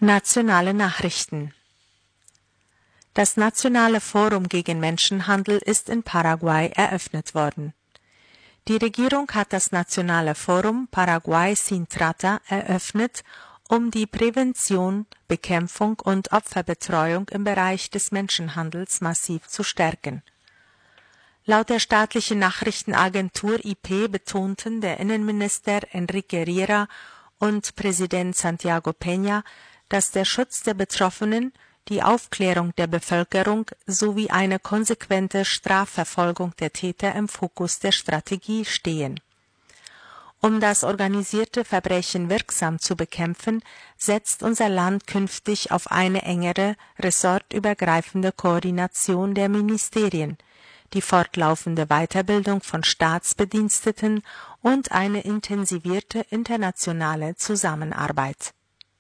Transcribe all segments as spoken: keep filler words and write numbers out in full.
Nationale Nachrichten. Das Nationale Forum gegen Menschenhandel ist in Paraguay eröffnet worden. Die Regierung hat das Nationale Forum Paraguay Sin Trata eröffnet, um die Prävention, Bekämpfung und Opferbetreuung im Bereich des Menschenhandels massiv zu stärken. Laut der staatlichen Nachrichtenagentur I P betonten der Innenminister Enrique Riera und Präsident Santiago Peña, dass der Schutz der Betroffenen, die Aufklärung der Bevölkerung sowie eine konsequente Strafverfolgung der Täter im Fokus der Strategie stehen. Um das organisierte Verbrechen wirksam zu bekämpfen, setzt unser Land künftig auf eine engere, ressortübergreifende Koordination der Ministerien, die fortlaufende Weiterbildung von Staatsbediensteten und eine intensivierte internationale Zusammenarbeit.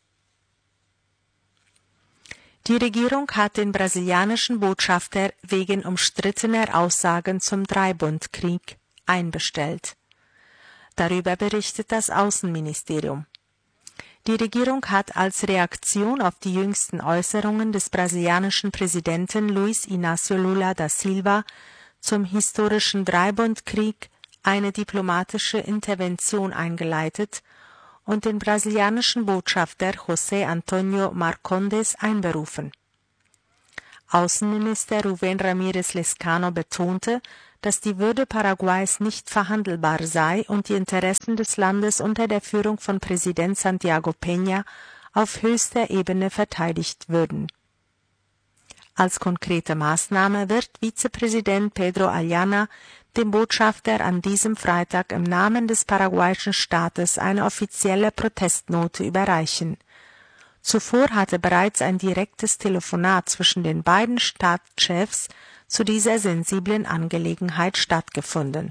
Die Regierung hat den brasilianischen Botschafter wegen umstrittener Aussagen zum Dreibundkrieg einbestellt. Darüber berichtet das Außenministerium. Die Regierung hat als Reaktion auf die jüngsten Äußerungen des brasilianischen Präsidenten Luiz Inácio Lula da Silva zum historischen Dreibundkrieg eine diplomatische Intervention eingeleitet und den brasilianischen Botschafter José Antonio Marcondes einberufen. Außenminister Rubén Ramírez Lezcano betonte, dass die Würde Paraguays nicht verhandelbar sei und die Interessen des Landes unter der Führung von Präsident Santiago Peña auf höchster Ebene verteidigt würden. Als konkrete Maßnahme wird Vizepräsident Pedro Ayala dem Botschafter an diesem Freitag im Namen des paraguayischen Staates eine offizielle Protestnote überreichen. Zuvor hatte bereits ein direktes Telefonat zwischen den beiden Staatschefs zu dieser sensiblen Angelegenheit stattgefunden.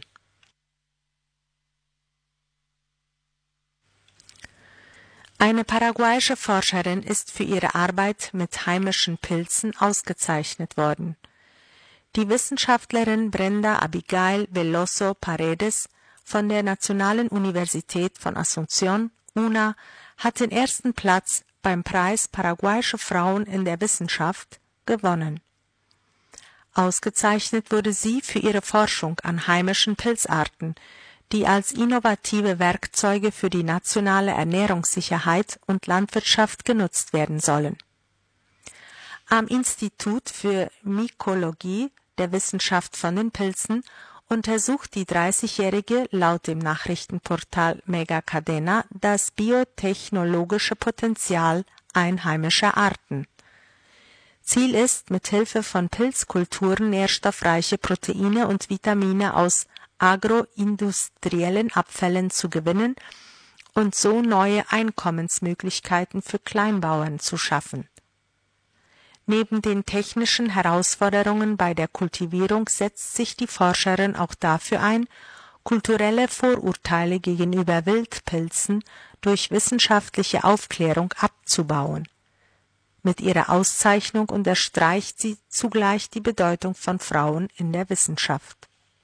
Eine paraguayische Forscherin ist für ihre Arbeit mit heimischen Pilzen ausgezeichnet worden. Die Wissenschaftlerin Brenda Abigail Veloso Paredes von der Nationalen Universität von Asunción, U N A, hat den ersten Platz beim Preis Paraguayische Frauen in der Wissenschaft gewonnen. Ausgezeichnet wurde sie für ihre Forschung an heimischen Pilzarten, die als innovative Werkzeuge für die nationale Ernährungssicherheit und Landwirtschaft genutzt werden sollen. Am Institut für Mykologie der Wissenschaft von den Pilzen untersucht die dreißigjährige laut dem Nachrichtenportal Mega Cadena das biotechnologische Potenzial einheimischer Arten. Ziel ist, mit Hilfe von Pilzkulturen nährstoffreiche Proteine und Vitamine aus agroindustriellen Abfällen zu gewinnen und so neue Einkommensmöglichkeiten für Kleinbauern zu schaffen. Neben den technischen Herausforderungen bei der Kultivierung setzt sich die Forscherin auch dafür ein, kulturelle Vorurteile gegenüber Wildpilzen durch wissenschaftliche Aufklärung abzubauen. Mit ihrer Auszeichnung unterstreicht sie zugleich die Bedeutung von Frauen in der Wissenschaft.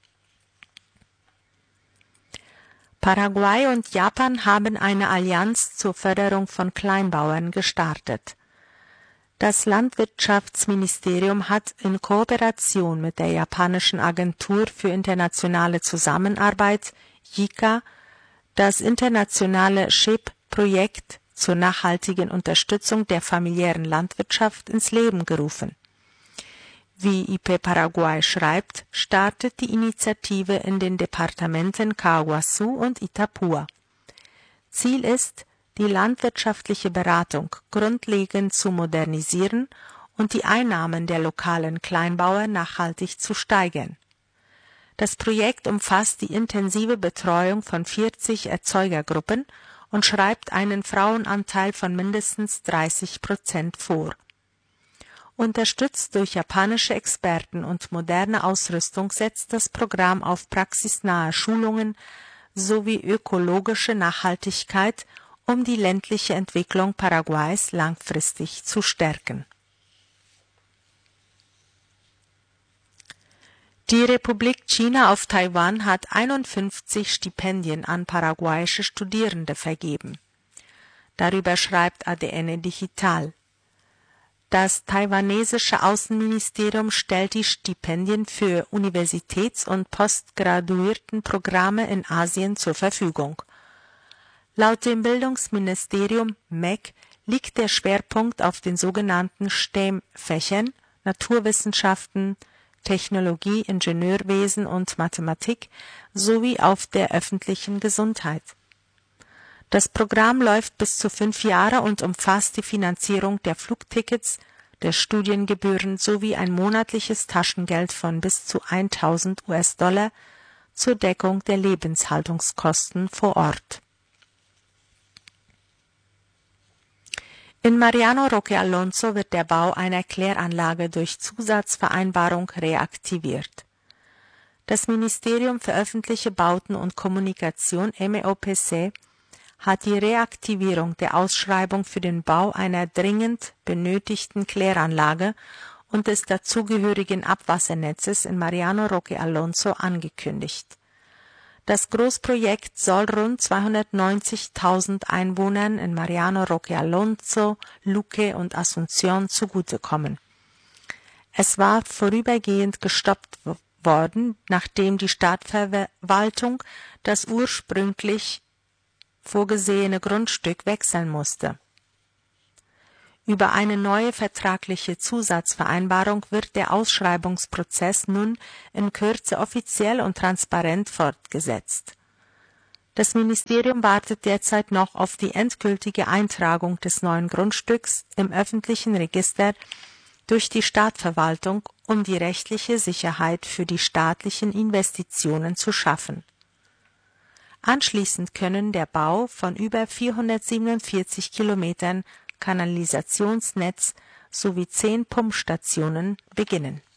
Paraguay und Japan haben eine Allianz zur Förderung von Kleinbauern gestartet. Das Landwirtschaftsministerium hat in Kooperation mit der japanischen Agentur für internationale Zusammenarbeit J I C A das internationale S H I P-Projekt zur nachhaltigen Unterstützung der familiären Landwirtschaft ins Leben gerufen. Wie I P Paraguay schreibt, startet die Initiative in den Departementen Caguazú und Itapúa. Ziel ist, die landwirtschaftliche Beratung grundlegend zu modernisieren und die Einnahmen der lokalen Kleinbauern nachhaltig zu steigern. Das Projekt umfasst die intensive Betreuung von vierzig Erzeugergruppen und schreibt einen Frauenanteil von mindestens dreißig Prozent vor. Unterstützt durch japanische Experten und moderne Ausrüstung setzt das Programm auf praxisnahe Schulungen sowie ökologische Nachhaltigkeit, um die ländliche Entwicklung Paraguays langfristig zu stärken. Die Republik China auf Taiwan hat einundfünfzig Stipendien an paraguayische Studierende vergeben. Darüber schreibt A D N Digital. Das taiwanesische Außenministerium stellt die Stipendien für Universitäts- und Postgraduiertenprogramme in Asien zur Verfügung. Laut dem Bildungsministerium M E C liegt der Schwerpunkt auf den sogenannten S T E M-Fächern Naturwissenschaften, Technologie, Ingenieurwesen und Mathematik sowie auf der öffentlichen Gesundheit. Das Programm läuft bis zu fünf Jahre und umfasst die Finanzierung der Flugtickets, der Studiengebühren sowie ein monatliches Taschengeld von bis zu tausend US-Dollar zur Deckung der Lebenshaltungskosten vor Ort. In Mariano Roque Alonso wird der Bau einer Kläranlage durch Zusatzvereinbarung reaktiviert. Das Ministerium für öffentliche Bauten und Kommunikation M E O P C hat die Reaktivierung der Ausschreibung für den Bau einer dringend benötigten Kläranlage und des dazugehörigen Abwassernetzes in Mariano Roque Alonso angekündigt. Das Großprojekt soll rund zweihundertneunzigtausend Einwohnern in Mariano Roque Alonso, Luque und Asunción zugutekommen. Es war vorübergehend gestoppt worden, nachdem die Stadtverwaltung das ursprünglich vorgesehene Grundstück wechseln musste. Über eine neue vertragliche Zusatzvereinbarung wird der Ausschreibungsprozess nun in Kürze offiziell und transparent fortgesetzt. Das Ministerium wartet derzeit noch auf die endgültige Eintragung des neuen Grundstücks im öffentlichen Register durch die Stadtverwaltung, um die rechtliche Sicherheit für die staatlichen Investitionen zu schaffen. Anschließend können der Bau von über vierhundertsiebenundvierzig Kilometern Kanalisationsnetz sowie zehn Pumpstationen beginnen.